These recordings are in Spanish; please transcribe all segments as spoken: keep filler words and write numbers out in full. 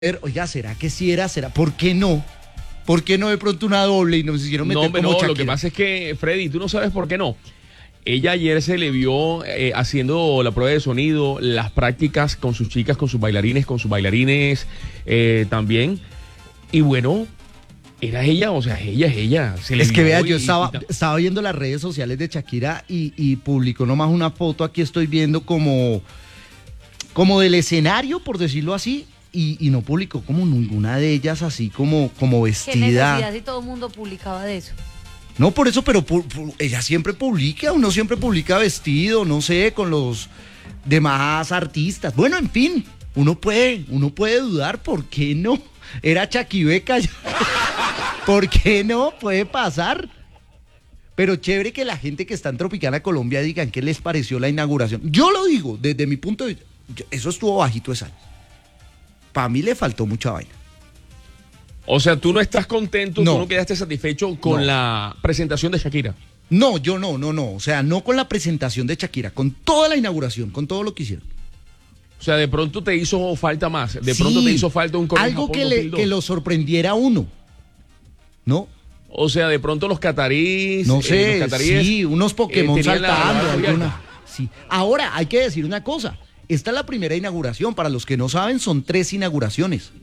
Oiga, ¿será que sí era? ¿Será? ¿Por qué no? ¿Por qué no de pronto una doble y nos hicieron meter no, como no, Shakira? Lo que pasa es que, Freddy, tú no sabes por qué no. Ella ayer se le vio eh, haciendo la prueba de sonido, las prácticas con sus chicas, con sus bailarines, con sus bailarines eh, también. Y bueno, era ella, o sea, ella es ella. Se le es que vea, y, yo estaba, y, estaba viendo las redes sociales de Shakira y, y publicó nomás una foto, aquí estoy viendo como, como del escenario, por decirlo así. Y, y no publicó como ninguna de ellas así como, como vestida. ¿Qué necesidad si todo el mundo publicaba de eso? No, por eso, pero pu pu ella siempre publica, uno siempre publica vestido, no sé, con los demás artistas. Bueno, en fin, uno puede, uno puede dudar, ¿por qué no? Era Chaquibeca, ¿por qué no? Puede pasar. Pero chévere que la gente que está en Tropicana Colombia digan qué les pareció la inauguración. Yo lo digo, desde mi punto de vista, eso estuvo bajito esa. Para mí le faltó mucha vaina. O sea, tú no estás contento, no. tú no quedaste satisfecho con no. la presentación de Shakira. No, yo no, no, no. O sea, no con la presentación de Shakira, con toda la inauguración, con todo lo que hicieron. O sea, de pronto te hizo falta más, de sí, pronto te hizo falta un Corea algo que, le, que lo sorprendiera a uno, ¿no? O sea, de pronto los cataríes, no sé, eh, los cataríes, sí, unos Pokémon eh, saltando, la, la alguna, sí. Ahora hay que decir una cosa. Esta es la primera inauguración. Para los que no saben, son tres inauguraciones.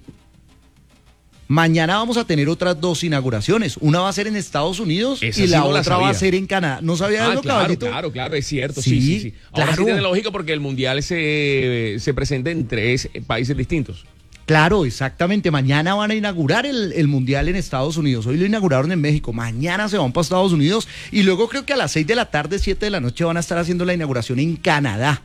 Mañana vamos a tener otras dos inauguraciones. Una va a ser en Estados Unidos Esa y la sí no otra la va a ser en Canadá. ¿No sabía ah, eso, claro, caballito? Claro, claro, es cierto. Sí, sí, sí, sí. Ahora claro. sí tiene lógica porque el Mundial se, se presenta en tres países distintos. Claro, exactamente. Mañana van a inaugurar el, el Mundial en Estados Unidos. Hoy lo inauguraron en México. Mañana se van para Estados Unidos. Y luego creo que a las seis de la tarde, siete de la noche van a estar haciendo la inauguración en Canadá.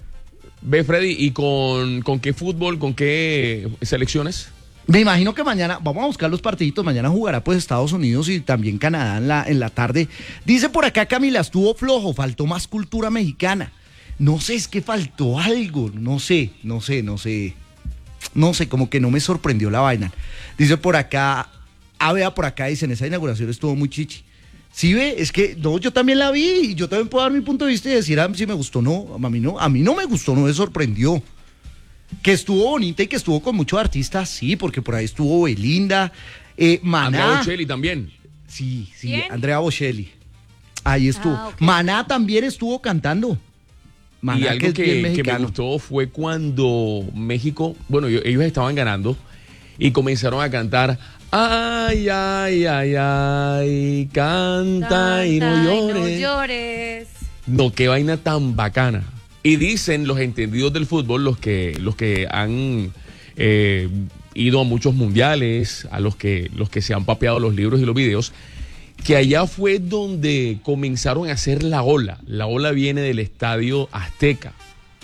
Ve, Freddy, ¿y con, con qué fútbol, con qué selecciones? Me imagino que mañana, vamos a buscar los partiditos, mañana jugará pues Estados Unidos y también Canadá en la, en la tarde. Dice por acá Camila, estuvo flojo, faltó más cultura mexicana. No sé, es que faltó algo, no sé, no sé, no sé. No sé, como que no me sorprendió la vaina. Dice por acá, ah, vea, por acá dicen, esa inauguración estuvo muy chichi. Sí, ve, es que no, yo también la vi y yo también puedo dar mi punto de vista y decir ah, si me gustó o no. A mí no, a mí no me gustó, no me sorprendió. Que estuvo bonita y que estuvo con muchos artistas, sí, porque por ahí estuvo Belinda, eh, Maná. Andrea Bocelli también. Sí, sí, ¿Quién? Andrea Bocelli. Ahí estuvo. Ah, okay. Maná también estuvo cantando. Maná, y algo que, que, que me gustó fue cuando México, bueno, ellos estaban ganando y comenzaron a cantar ay, ay, ay, ay, canta, canta y no llores. Y no llores. No, qué vaina tan bacana. Y dicen los entendidos del fútbol, los que, los que han eh, ido a muchos mundiales, a los que, los que se han papeado los libros y los videos, que allá fue donde comenzaron a hacer la ola. La ola viene del Estadio Azteca.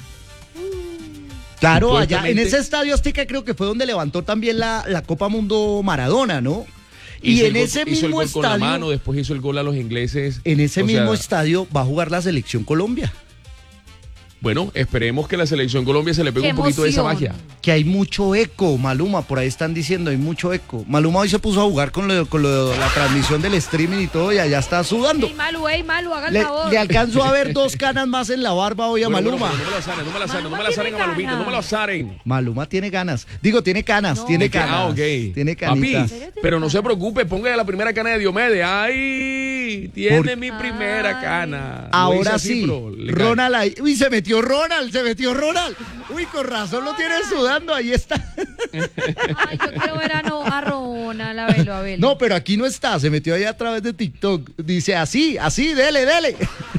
Claro, allá en ese Estadio Azteca creo que fue donde levantó también la, la Copa Mundo Maradona, ¿no? Y en gol, ese hizo mismo el gol estadio, con la mano, después hizo el gol a los ingleses. En ese mismo sea, estadio va a jugar la Selección Colombia. Bueno, esperemos que la Selección Colombia se le pegue un poquito de esa magia. Que hay mucho eco, Maluma, por ahí están diciendo, hay mucho eco. Maluma hoy se puso a jugar con lo, con lo de la transmisión del streaming y todo, y allá está sudando. Ey, Malu, ey, Malu, haga el le, favor. le alcanzó a ver dos canas más en la barba hoy a bueno, Maluma. Bueno, no me la saren, no me la saren, no me la saren a Malumita, no me la saren. Maluma tiene ganas. Digo, tiene canas, no. tiene canas. Ah, ok. Tiene canitas. Papi, pero no se preocupe, póngale la primera cana de Diomedes. ¡Ay! Tiene por... mi primera cana. Ahora así, sí, Ronald ahí. Uy, se metió Ronald, se metió Ronald. Uy, con razón lo tiene sudando, ahí está. Ay, yo quiero ver a, no, a Ronald, a verlo, a verlo. No, pero aquí no está, se metió ahí a través de TikTok. Dice así, así, dele, dele.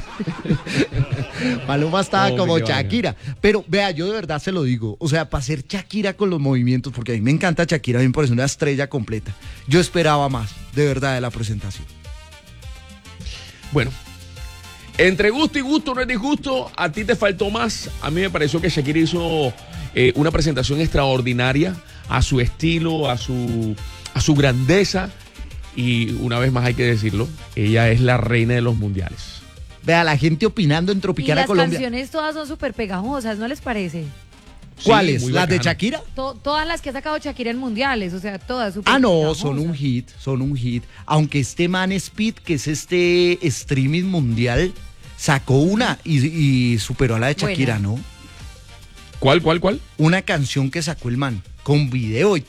Maluma estaba oh, como Shakira. Vaya. Pero vea, yo de verdad se lo digo. O sea, para ser Shakira con los movimientos, porque a mí me encanta Shakira, a mí me parece una estrella completa. Yo esperaba más, de verdad, de la presentación. Bueno, entre gusto y gusto, no es disgusto, a ti te faltó más. A mí me pareció que Shakira hizo eh, una presentación extraordinaria a su estilo, a su, a su grandeza. Y una vez más hay que decirlo, ella es la reina de los mundiales. Vea, la gente opinando en Tropicana Colombia. Y las canciones todas son súper pegajosas, ¿no les parece? ¿Cuáles? Sí, ¿Las de Shakira? To todas las que ha sacado Shakira en mundiales, o sea, todas súper Ah, no, pegajosas. son un hit, son un hit. Aunque este Man Speed, que es este streaming mundial, sacó una y, y superó a la de Shakira, buena. ¿No? ¿Cuál, cuál, cuál? Una canción que sacó el man. con video y